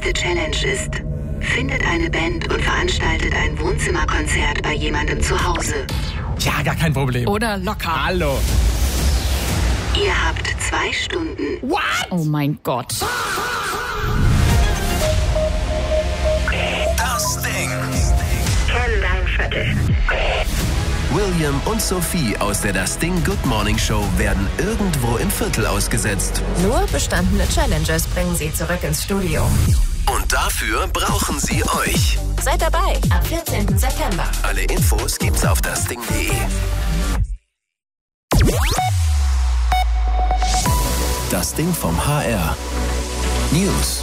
nächste Challenge ist: Findet eine Band und veranstaltet ein Wohnzimmerkonzert bei jemandem zu Hause. Ja, gar kein Problem. Oder locker. Hallo. Ihr habt 2 Stunden. What? Oh mein Gott. Das Ding. Kenn dein Viertel. William und Sophie aus der Das Ding Good Morning Show werden irgendwo im Viertel ausgesetzt. Nur bestandene Challenges bringen sie zurück ins Studio. Und dafür brauchen sie euch. Seid dabei ab 14. September. Alle Infos gibt's auf dasding.de. Das Ding vom HR. News.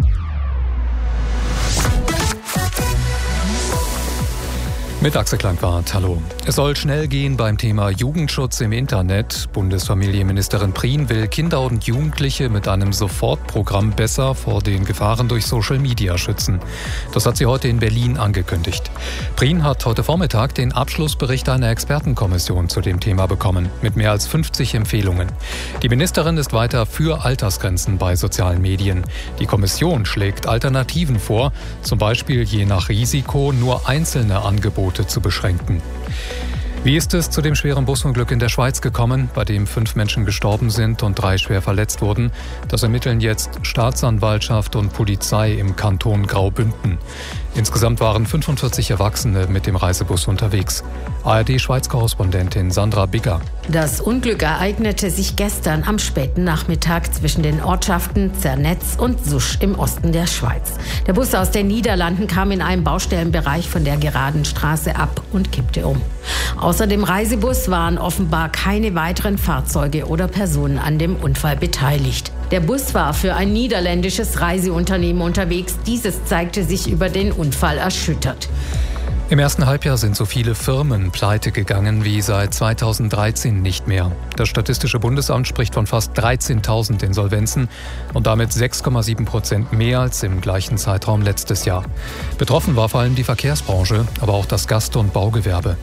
Mit Axel Klangwart, hallo. Es soll schnell gehen beim Thema Jugendschutz im Internet. Bundesfamilienministerin Prien will Kinder und Jugendliche mit einem Sofortprogramm besser vor den Gefahren durch Social Media schützen. Das hat sie heute in Berlin angekündigt. Prien hat heute Vormittag den Abschlussbericht einer Expertenkommission zu dem Thema bekommen, mit mehr als 50 Empfehlungen. Die Ministerin ist weiter für Altersgrenzen bei sozialen Medien. Die Kommission schlägt Alternativen vor, zum Beispiel je nach Risiko nur einzelne Angebote zu beschränken. Wie ist es zu dem schweren Busunglück in der Schweiz gekommen, bei dem 5 Menschen gestorben sind und 3 schwer verletzt wurden? Das ermitteln jetzt Staatsanwaltschaft und Polizei im Kanton Graubünden. Insgesamt waren 45 Erwachsene mit dem Reisebus unterwegs. ARD-Schweiz-Korrespondentin Sandra Bigger. Das Unglück ereignete sich gestern am späten Nachmittag zwischen den Ortschaften Zernetz und Susch im Osten der Schweiz. Der Bus aus den Niederlanden kam in einem Baustellenbereich von der geraden Straße ab und kippte um. Außer dem Reisebus waren offenbar keine weiteren Fahrzeuge oder Personen an dem Unfall beteiligt. Der Bus war für ein niederländisches Reiseunternehmen unterwegs. Dieses zeigte sich über den Unfall erschüttert. Im ersten Halbjahr sind so viele Firmen pleite gegangen wie seit 2013 nicht mehr. Das Statistische Bundesamt spricht von fast 13.000 Insolvenzen und damit 6,7% mehr als im gleichen Zeitraum letztes Jahr. Betroffen war vor allem die Verkehrsbranche, aber auch das Gast- und Baugewerbe.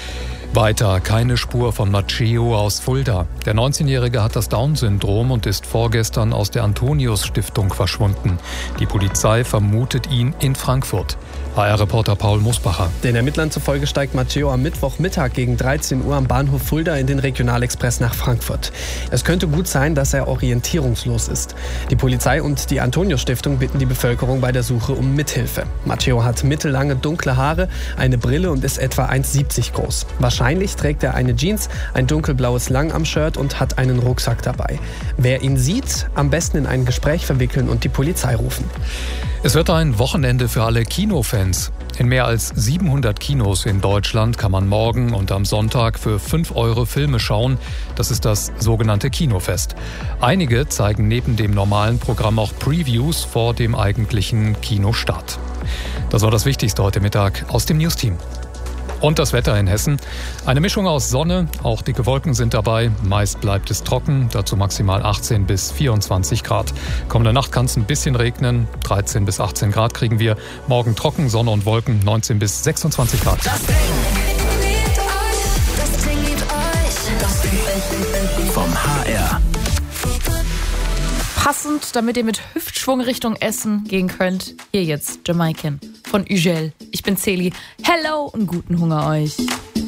Weiter keine Spur von Matteo aus Fulda. Der 19-Jährige hat das Down-Syndrom und ist vorgestern aus der Antonius-Stiftung verschwunden. Die Polizei vermutet ihn in Frankfurt. HR-Reporter Paul Musbacher. Den Ermittlern zufolge steigt Matteo am Mittwochmittag gegen 13 Uhr am Bahnhof Fulda in den Regionalexpress nach Frankfurt. Es könnte gut sein, dass er orientierungslos ist. Die Polizei und die Antonius-Stiftung bitten die Bevölkerung bei der Suche um Mithilfe. Matteo hat mittellange dunkle Haare, eine Brille und ist etwa 1,70 groß. Wahrscheinlich trägt er eine Jeans, ein dunkelblaues Langarm-Shirt und hat einen Rucksack dabei. Wer ihn sieht, am besten in ein Gespräch verwickeln und die Polizei rufen. Es wird ein Wochenende für alle Kinofans. In mehr als 700 Kinos in Deutschland kann man morgen und am Sonntag für 5 € Filme schauen. Das ist das sogenannte Kinofest. Einige zeigen neben dem normalen Programm auch Previews vor dem eigentlichen Kinostart. Das war das Wichtigste heute Mittag aus dem Newsteam. Und das Wetter in Hessen. Eine Mischung aus Sonne, auch dicke Wolken sind dabei. Meist bleibt es trocken, dazu maximal 18 bis 24 Grad. Kommende Nacht kann es ein bisschen regnen, 13 bis 18 Grad kriegen wir. Morgen trocken, Sonne und Wolken, 19 bis 26 Grad. Das Ding vom HR. Passend, damit ihr mit Hüftschwung Richtung Essen gehen könnt. Hier jetzt Jamaican von Ugel. Ich bin Celi. Hello und guten Hunger euch.